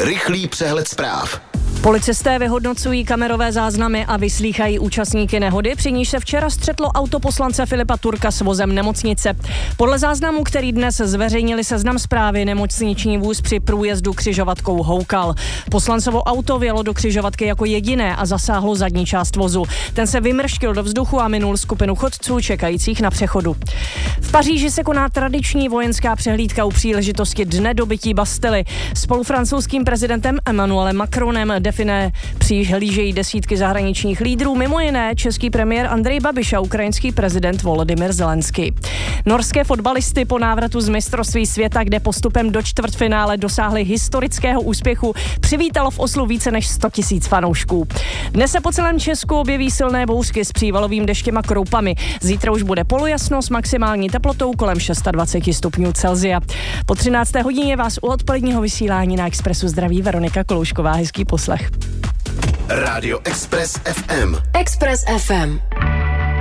Rychlý přehled zpráv. Policisté vyhodnocují kamerové záznamy a vyslýchají účastníky nehody, při níž se včera střetlo auto poslance Filipa Turka s vozem nemocnice. Podle záznamu, který dnes zveřejnili Seznam Zprávy, nemocniční vůz při průjezdu křižovatkou houkal. Poslancovo auto vjelo do křižovatky jako jediné a zasáhlo zadní část vozu. Ten se vymrštil do vzduchu a minul skupinu chodců čekajících na přechodu. V Paříži se koná tradiční vojenská přehlídka u příležitosti Dne dobytí Bastily. Spolu francouzským prezidentem Emmanuelem Macronem přihlížejí desítky zahraničních lídrů, mimo jiné český premiér Andrej Babiš a ukrajinský prezident Volodymyr Zelenský. Norské fotbalisty po návratu z mistrovství světa, kde postupem do čtvrtfinále dosáhli historického úspěchu, přivítalo v Oslu více než 100 000 fanoušků. Dnes se po celém Česku objeví silné bouřky s přívalovým deštěm a kroupami. Zítra už bude polojasno s maximální teplotou kolem 26 stupňů Celsia. Po 13. hodině vás u odpoledního vysílání na Expressu zdraví Veronika Koloušková. Hezký poslech. Rádio Express FM. Express FM.